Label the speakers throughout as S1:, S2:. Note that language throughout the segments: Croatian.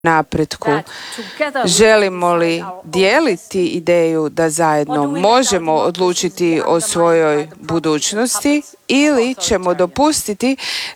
S1: napretku. Želimo li dijeliti ideju da zajedno možemo odlučiti o svojoj budućnosti ili ćemo dopustiti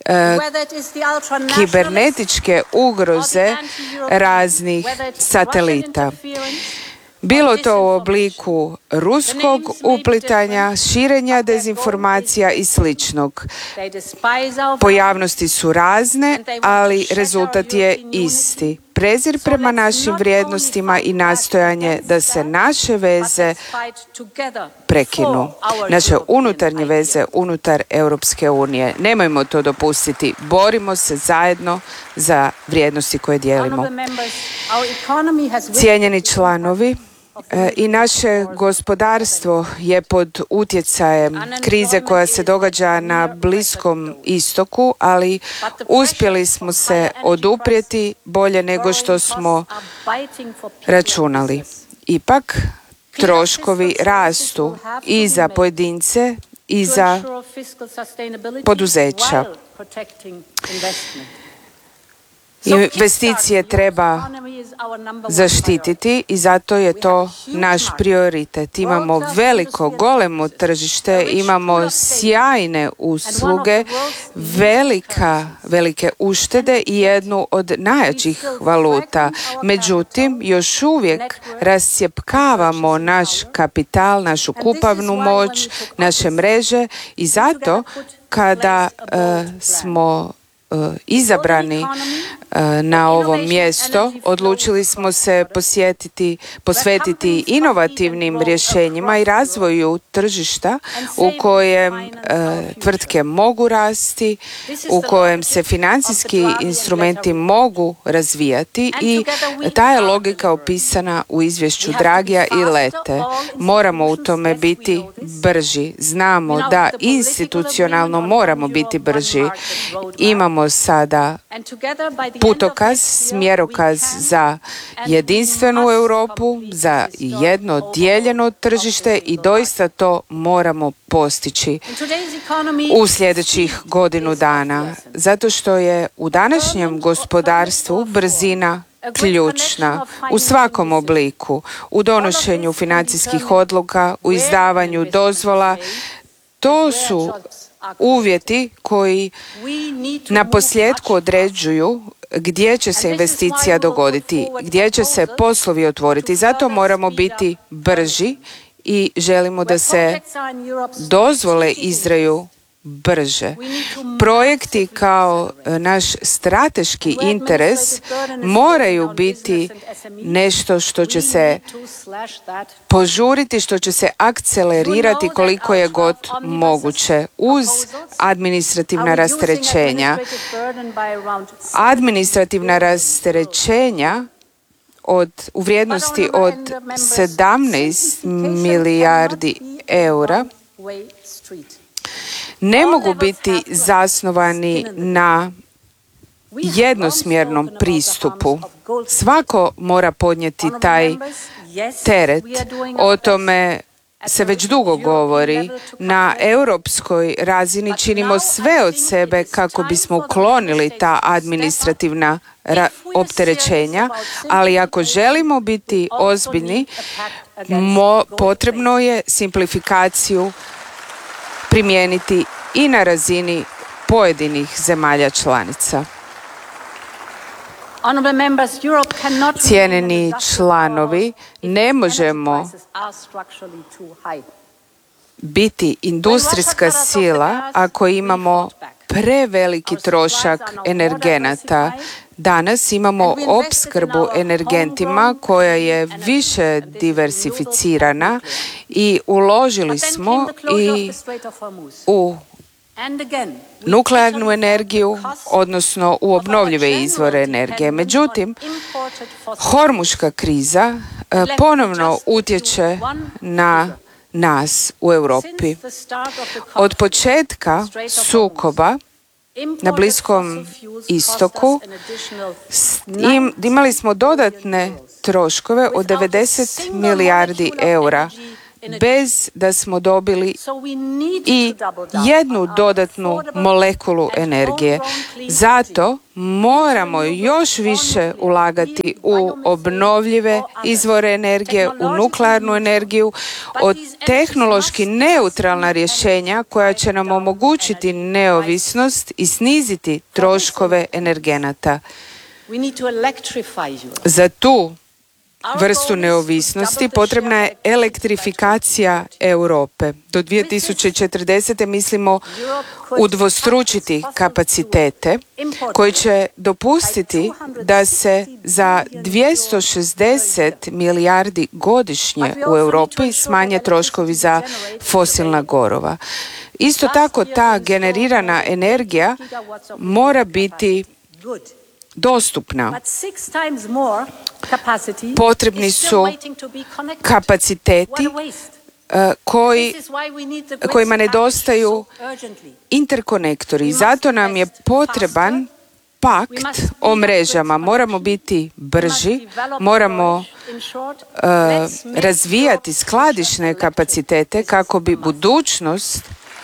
S1: kibernetičke ugroze raznih satelita? Bilo to u obliku ruskog uplitanja, širenja dezinformacija i sličnog. Pojavnosti su razne, ali rezultat je isti. Prezir prema našim vrijednostima i nastojanje da se naše veze prekinu. Naše unutarnje veze unutar Europske unije. Nemojmo to dopustiti. Borimo se zajedno za vrijednosti koje dijelimo. Cijenjeni članovi, i naše gospodarstvo je pod utjecajem krize koja se događa na Bliskom istoku, ali uspjeli smo se oduprijeti bolje nego što smo računali. Ipak, troškovi rastu i za pojedince i za poduzeća. Investicije treba zaštititi i zato je to naš prioritet. Imamo veliko, golemo tržište, imamo sjajne usluge, velike uštede i jednu od najjačih valuta. Međutim, još uvijek rascjepkavamo naš kapital, našu kupovnu moć, naše mreže i zato kada smo izabrani na ovo mjesto, odlučili smo se posvetiti inovativnim rješenjima i razvoju tržišta u kojem tvrtke mogu rasti, u kojem se financijski instrumenti mogu razvijati i ta je logika opisana u izvješću Draghija i Lete. Moramo u tome biti brži. Znamo da institucionalno moramo biti brži. Imamo sada putokaz, smjerokaz za jedinstvenu Europu, za jedno dijeljeno tržište i doista to moramo postići u sljedećih godinu dana. Zato što je u današnjem gospodarstvu brzina ključna u svakom obliku, u donošenju financijskih odluka, u izdavanju dozvola. To su uvjeti koji na posljedku određuju gdje će se investicija dogoditi, gdje će se poslovi otvoriti. Zato moramo biti brži i želimo da se dozvole izdaju brže. Projekti kao naš strateški interes moraju biti nešto što će se požuriti, što će se akcelerirati koliko je god moguće uz administrativna rasterećenja. Administrativna rasterećenja u vrijednosti od 17 milijardi eura ne mogu biti zasnovani na jednosmjernom pristupu. Svako mora podnijeti taj teret. O tome se već dugo govori. Na europskoj razini činimo sve od sebe kako bismo uklonili ta administrativna opterećenja, ali ako želimo biti ozbiljni, potrebno je simplifikaciju primijeniti i na razini pojedinih zemalja članica. Cijenjeni članovi, ne možemo biti industrijska sila ako imamo preveliki trošak energenata. Danas imamo opskrbu energentima koja je više diversificirana i uložili smo i u nuklearnu energiju, odnosno u obnovljive izvore energije. Međutim, hormuška kriza ponovno utječe na nas u Europi. Od početka sukoba na Bliskom istoku imali smo dodatne troškove od 90 milijardi eura. bez da smo dobili i jednu dodatnu molekulu energije. Zato moramo još više ulagati u obnovljive izvore energije, u nuklearnu energiju, od tehnološki neutralna rješenja koja će nam omogućiti neovisnost i sniziti troškove energenata. Za tu vrstu neovisnosti potrebna je elektrifikacija Europe. Do 2040. mislimo udvostručiti kapacitete koji će dopustiti da se za 260 milijardi godišnje u Europi smanje troškovi za fosilna goriva. Isto tako ta generirana energija mora biti dostupna. Potrebni su kapaciteti kojima nedostaju interkonektori. Zato nam je potreban pakt o mrežama. Moramo biti brži, moramo razvijati skladišne kapacitete kako bi budućnost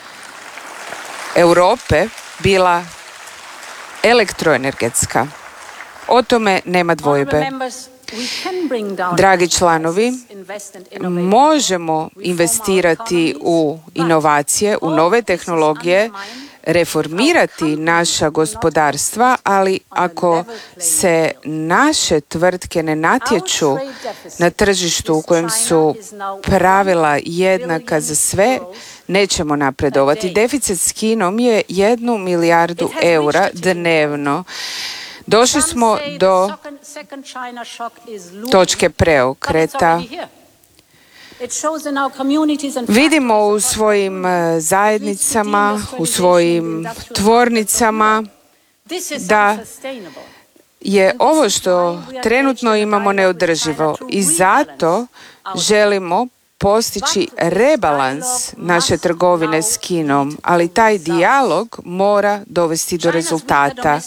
S1: Europe bila elektroenergetska. O tome nema dvojbe. Dragi članovi, možemo investirati u inovacije, u nove tehnologije, reformirati naša gospodarstva, ali ako se naše tvrtke ne natječu na tržištu u kojem su pravila jednaka za sve, nećemo napredovati. Deficit s Kinom je 1 milijardu eura dnevno. Došli smo do točke preokreta. Vidimo u svojim zajednicama, u svojim tvornicama da je ovo što trenutno imamo neodrživo i zato želimo postići rebalans naše trgovine s Kinom, ali taj dijalog mora dovesti do rezultata.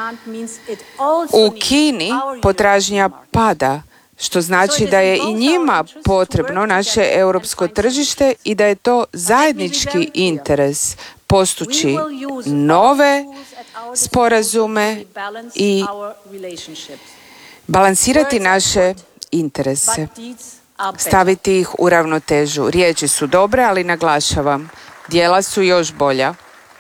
S1: U Kini potražnja pada, što znači da je i njima potrebno naše europsko tržište i da je to zajednički interes postići nove sporazume i balansirati naše interese. Staviti ih u ravnotežu. Riječi su dobre, ali naglašavam, djela su još bolja.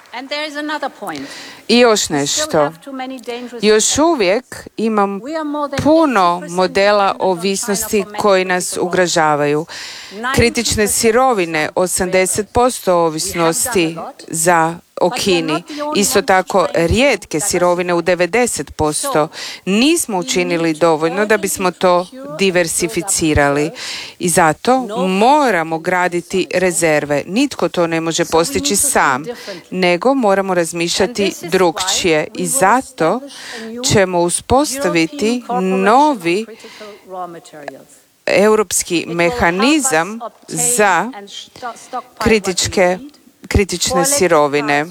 S1: I još nešto. Još uvijek imam puno modela ovisnosti koji nas ugrožavaju. Kritične sirovine, 80% ovisnosti o Kini. Isto tako rijetke sirovine u 90%. Nismo učinili dovoljno da bismo to diversificirali. I zato moramo graditi rezerve. Nitko to ne može postići sam, nego moramo razmišljati drukčije. I zato ćemo uspostaviti novi europski mehanizam za kritične sirovine,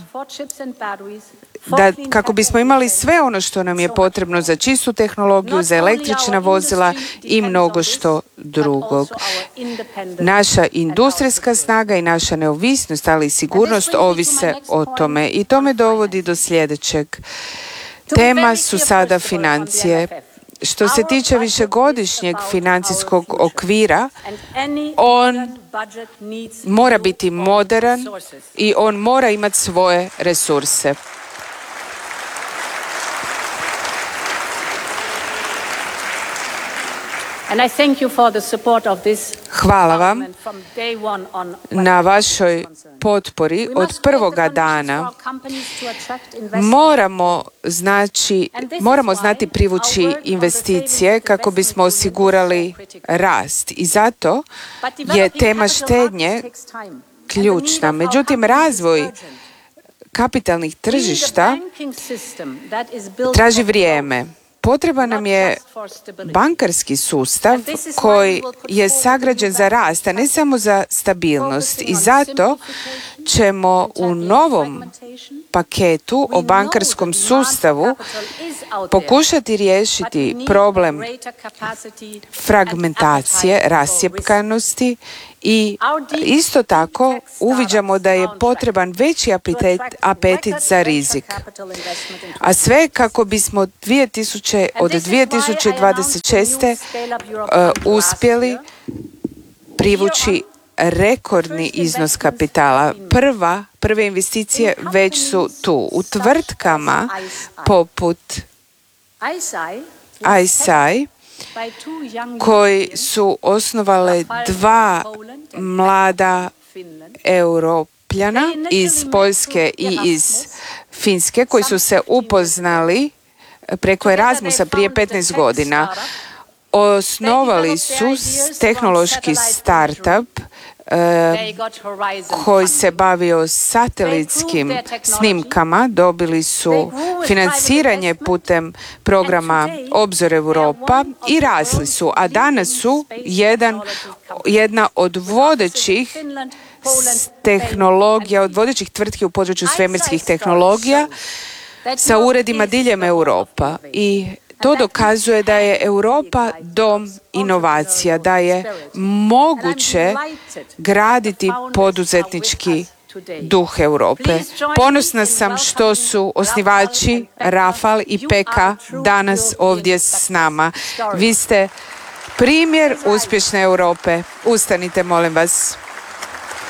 S1: kako bismo imali sve ono što nam je potrebno za čistu tehnologiju, za električna vozila i mnogo što drugog. Naša industrijska snaga i naša neovisnost, ali i sigurnost ovise o tome. I to me dovodi do sljedećeg. Tema su sada financije. Što se tiče višegodišnjeg financijskog okvira, on mora biti modern i on mora imati svoje resurse. Hvala vam na vašoj potpori od prvoga dana. Moramo znati privući investicije kako bismo osigurali rast. I zato je tema štednje ključna. Međutim, razvoj kapitalnih tržišta traži vrijeme. Potreban nam je bankarski sustav koji je sagrađen za rast, a ne samo za stabilnost. I zato ćemo u novom paketu o bankarskom sustavu pokušati riješiti problem fragmentacije, rascjepkanosti i isto tako uviđamo da je potreban veći apetit za rizik. A sve kako bismo od 2026. Uspjeli privući rekordni iznos kapitala. Prve investicije već su tu. U tvrtkama poput ISI koji su osnovale dva mlada Europljana iz Poljske i iz Finske koji su se upoznali preko Erasmusa prije 15 godina. Osnovali su tehnološki startup koji se bavio satelitskim snimkama, dobili su financiranje putem programa Obzor Europa i rasli su, a danas su jedna od vodećih tehnologija, od vodećih tvrtki u području svemirskih tehnologija sa uredima diljem Europa. I to dokazuje da je Europa dom inovacija, da je moguće graditi poduzetnički duh Europe. Ponosna sam što su osnivači Rafal i Peka danas ovdje s nama. Vi ste primjer uspješne Europe. Ustanite, molim vas.